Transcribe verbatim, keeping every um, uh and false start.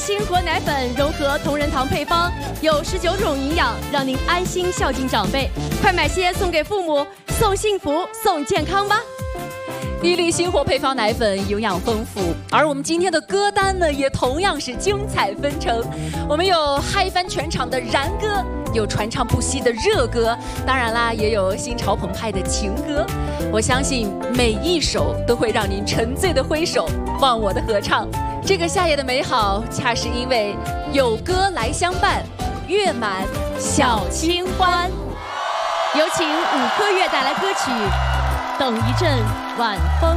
星活奶粉融合同仁堂配方，有十九种营养，让您安心孝敬长辈。快买些送给父母，送幸福，送健康吧！ 伊利星活配方奶粉营养丰富，而我们今天的歌单呢，也同样是精彩纷呈。我们有嗨翻全场的燃歌，有传唱不息的热歌，当然啦，也有心潮澎湃的情歌。我相信每一首都会让您沉醉的挥手，忘我的合唱。这个夏夜的美好，恰是因为有歌来相伴，月满小清欢。 有请五颗月带来歌曲《等一阵晚风》。